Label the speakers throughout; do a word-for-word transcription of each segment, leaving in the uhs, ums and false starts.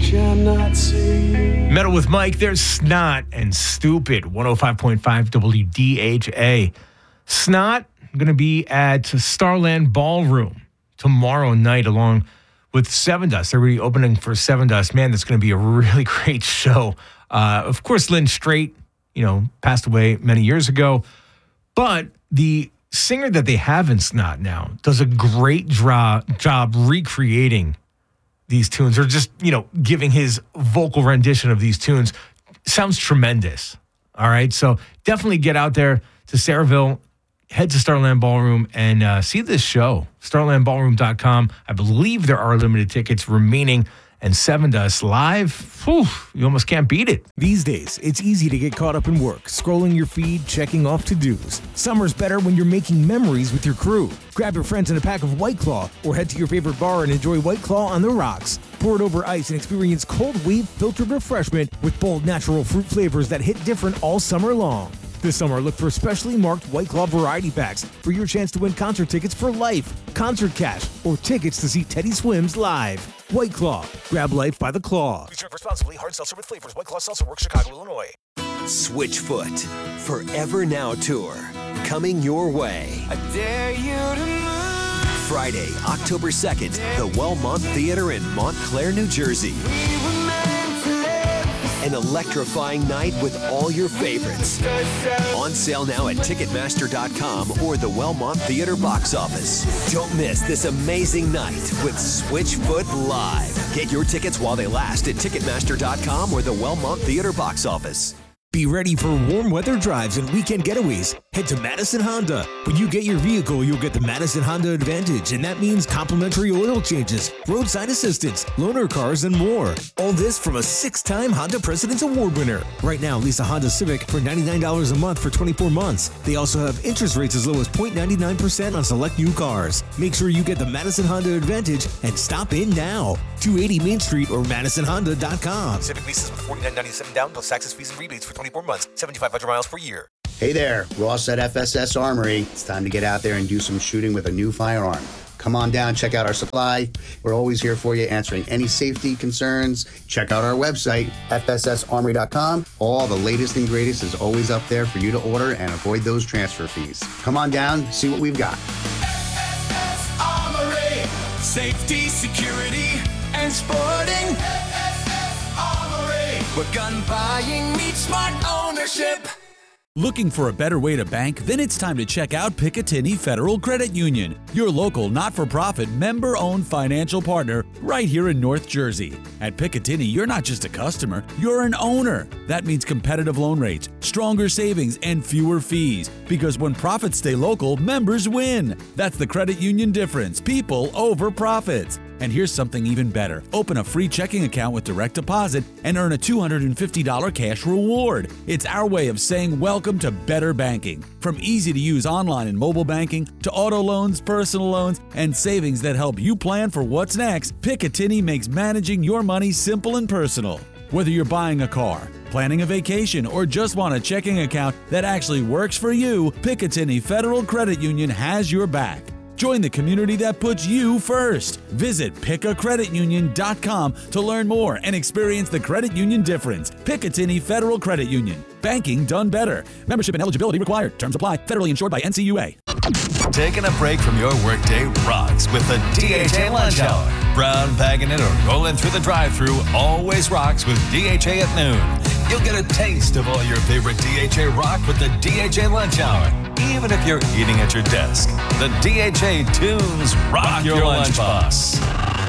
Speaker 1: shall not see.
Speaker 2: Metal with Mike, there's Snot and Stupid, one oh five point five W D H A. Snot going to be at Starland Ballroom tomorrow night along with Seven Dust. They're really opening for Seven Dust. Man, that's going to be a really great show. Uh, of course, Lynn Strait, you know, passed away many years ago. But the singer that they have in Snot now does a great dra- job recreating these tunes, or just, you know, giving his vocal rendition of these tunes. Sounds tremendous. All right. So definitely get out there to Saraville, head to Starland Ballroom and uh, see this show. starland ballroom dot com. I believe there are limited tickets remaining. And Seven Dust live, whew, you almost can't beat it.
Speaker 3: These days, it's easy to get caught up in work, scrolling your feed, checking off to-dos. Summer's better when you're making memories with your crew. Grab your friends and a pack of White Claw, or head to your favorite bar and enjoy White Claw on the rocks. Pour it over ice and experience cold wave filtered refreshment with bold natural fruit flavors that hit different all summer long. This summer, look for specially marked White Claw variety packs for your chance to win concert tickets for life, concert cash, or tickets to see Teddy Swims live. White Claw. Grab life by the claw.
Speaker 4: Please drink responsibly. Hard seltzer with flavors. White Claw Seltzer Works, Chicago, Illinois. Switchfoot. Forever Now Tour. Coming your way.
Speaker 1: I dare you to move.
Speaker 4: Friday, October second, the Wellmont Theater in Montclair, New Jersey.
Speaker 1: We were meant to live.
Speaker 4: An electrifying night with all your favorites. On sale now at Ticketmaster dot com or the Wellmont Theater box office. Don't miss this amazing night with Switchfoot Live. Get your tickets while they last at Ticketmaster dot com or the Wellmont Theater box office.
Speaker 3: Be ready for warm weather drives and weekend getaways. Head to Madison Honda. When you get your vehicle, you'll get the Madison Honda Advantage, and that means complimentary oil changes, roadside assistance, loaner cars, and more. All this from a six-time Honda President's Award winner. Right now, lease a Honda Civic for ninety-nine dollars a month for twenty-four months. They also have interest rates as low as zero point nine nine percent on select new cars. Make sure you get the Madison Honda Advantage and stop in now. two eighty Main Street or madison honda dot com.
Speaker 4: Civic leases with forty-nine ninety-seven down plus taxes, fees, and rebates for twenty-four months, seventy-five hundred miles per year.
Speaker 5: Hey there, Ross at F S S Armory. It's time to get out there and do some shooting with a new firearm. Come on down, check out our supply. We're always here for you, answering any safety concerns. Check out our website, F S S armory dot com. All the latest and greatest is always up there for you to order and avoid those transfer fees. Come on down, see what we've got.
Speaker 1: F S S Armory. Safety, security, and sporting. F S S Armory. Where gun buying meets smart ownership.
Speaker 6: Looking for a better way to bank? Then it's time to check out Picatinny Federal Credit Union, your local not-for-profit member-owned financial partner right here in North Jersey. At Picatinny, you're not just a customer, you're an owner. That means competitive loan rates, stronger savings, and fewer fees. Because when profits stay local, members win. That's the credit union difference. People over profits. And here's something even better. Open a free checking account with direct deposit and earn a two hundred fifty dollars cash reward. It's our way of saying welcome to better banking. From easy-to-use online and mobile banking to auto loans, personal loans, and savings that help you plan for what's next, Picatinny makes managing your money simple and personal. Whether you're buying a car, planning a vacation, or just want a checking account that actually works for you, Picatinny Federal Credit Union has your back. Join the community that puts you first. Visit pica credit union dot com to learn more and experience the credit union difference. Picatinny Federal Credit Union. Banking done better. Membership and eligibility required. Terms apply. Federally insured by N C U A.
Speaker 7: Taking a break from your workday rocks with the D H A Lunch Hour. Brown bagging it or rolling through the drive-thru always rocks with D H A at noon. You'll get a taste of all your favorite D H A rock with the D H A Lunch Hour. Even if you're eating at your desk, the D H A tunes rock, rock your, your lunchbox.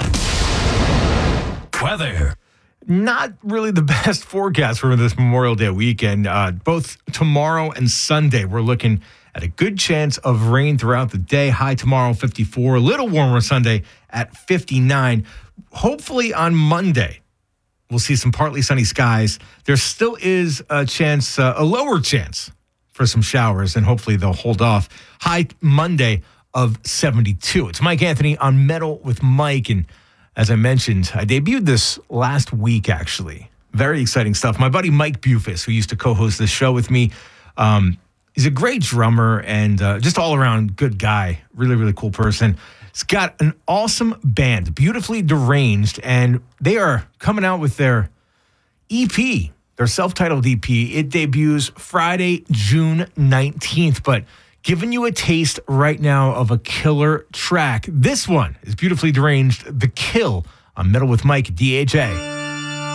Speaker 2: Weather. Not really the best forecast for this Memorial Day weekend. Uh, both tomorrow and Sunday, we're looking at a good chance of rain throughout the day. High tomorrow, fifty-four. A little warmer Sunday at fifty-nine. Hopefully on Monday, we'll see some partly sunny skies. There still is a chance, uh, a lower chance for some showers, and hopefully they'll hold off. High Monday of seventy-two. It's Mike Anthony on Metal with Mike, and as I mentioned, I debuted this last week, actually. Very exciting stuff. My buddy Mike Bufus, who used to co-host this show with me, um, he's a great drummer and uh, just all-around good guy. Really, really cool person. It's got an awesome band, Beautifully Deranged, and they are coming out with their E P, their self-titled E P. It debuts Friday, June nineteenth, but giving you a taste right now of a killer track. This one is Beautifully Deranged, The Kill, on Metal with Mike, D H A.